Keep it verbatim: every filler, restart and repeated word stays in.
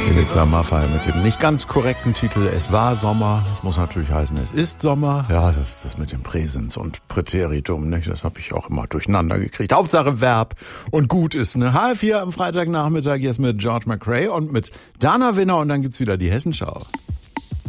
Felix Maffay mit dem nicht ganz korrekten Titel Es war Sommer. Das muss natürlich heißen, es ist Sommer. Ja, das ist das mit dem Präsens und Präteritum, nicht? Das habe ich auch immer durcheinander gekriegt. Hauptsache Verb und gut ist, ne? H vier am Freitagnachmittag jetzt mit George McRae und mit Dana Winner und dann gibt's wieder die Hessenschau.